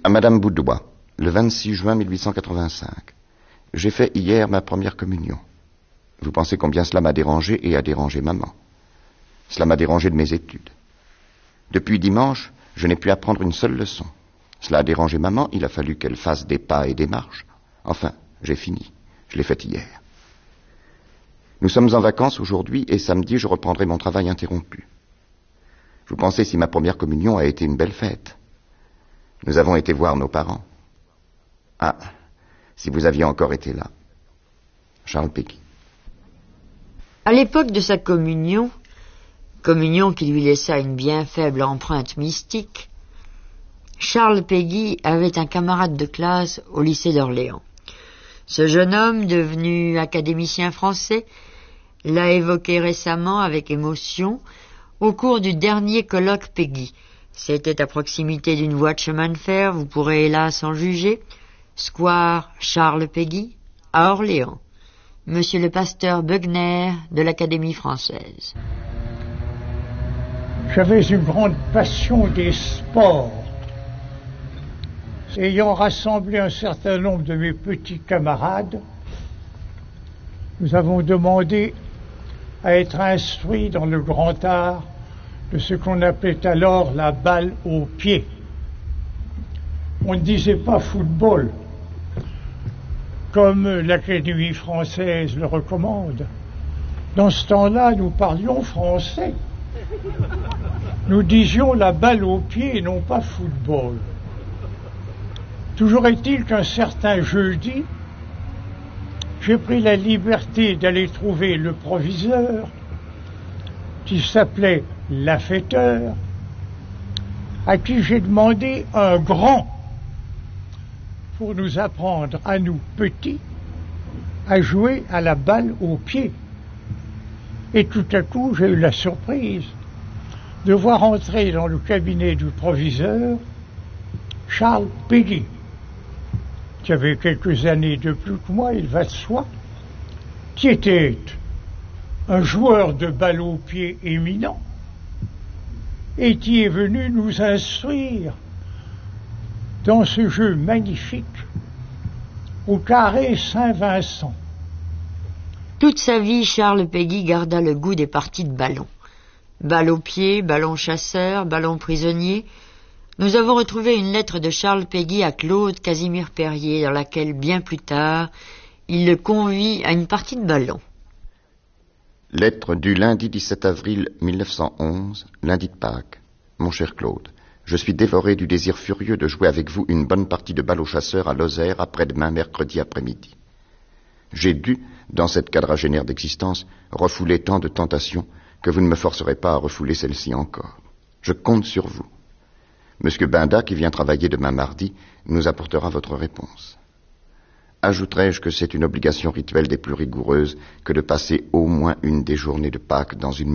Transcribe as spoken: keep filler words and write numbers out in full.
À Madame Boudois, le vingt-six juin mille huit cent quatre-vingt-cinq. J'ai fait hier ma première communion. Vous pensez combien cela m'a dérangé et a dérangé maman. Cela m'a dérangé de mes études. Depuis dimanche, je n'ai pu apprendre une seule leçon. Cela a dérangé maman, il a fallu qu'elle fasse des pas et des marches. Enfin, j'ai fini. Je l'ai fait hier. Nous sommes en vacances aujourd'hui et samedi, je reprendrai mon travail interrompu. Vous pensez si ma première communion a été une belle fête? Nous avons été voir nos parents. Ah, si vous aviez encore été là. Charles Péguy. À l'époque de sa communion, communion qui lui laissa une bien faible empreinte mystique, Charles Péguy avait un camarade de classe au lycée d'Orléans. Ce jeune homme, devenu académicien français, l'a évoqué récemment avec émotion au cours du dernier colloque Péguy. C'était à proximité d'une voie de chemin de fer, vous pourrez hélas en juger, square Charles Péguy, à Orléans. Monsieur le pasteur Bugner de l'Académie française. J'avais une grande passion des sports. Ayant rassemblé un certain nombre de mes petits camarades, nous avons demandé à être instruits dans le grand art de ce qu'on appelait alors la balle au pied. On ne disait pas football, comme l'Académie française le recommande. Dans ce temps-là, nous parlions français. Nous disions la balle au pied et non pas football. Toujours est-il qu'un certain jeudi, j'ai pris la liberté d'aller trouver le proviseur, qui s'appelait l'affêteur, à qui j'ai demandé un grand pour nous apprendre à nous petits à jouer à la balle au pied. Et tout à coup, j'ai eu la surprise de voir entrer dans le cabinet du proviseur Charles Péguy, qui avait quelques années de plus que moi, il va de soi, qui était un joueur de balle au pied éminent et qui est venu nous instruire dans ce jeu magnifique au carré Saint-Vincent. Toute sa vie, Charles Péguy garda le goût des parties de ballon. Balle au pied, ballon chasseur, ballon prisonnier. Nous avons retrouvé une lettre de Charles Péguy à Claude Casimir Perrier, dans laquelle, bien plus tard, il le convie à une partie de ballon. Lettre du lundi dix-sept avril mille neuf cent onze, lundi de Pâques. Mon cher Claude, je suis dévoré du désir furieux de jouer avec vous une bonne partie de balle au chasseur à Lozère après-demain mercredi après-midi. J'ai dû, dans cette quadragénaire d'existence, refouler tant de tentations que vous ne me forcerez pas à refouler celle-ci encore. Je compte sur vous. Monsieur Binda, qui vient travailler demain mardi, nous apportera votre réponse. Ajouterai-je que c'est une obligation rituelle des plus rigoureuses que de passer au moins une des journées de Pâques dans une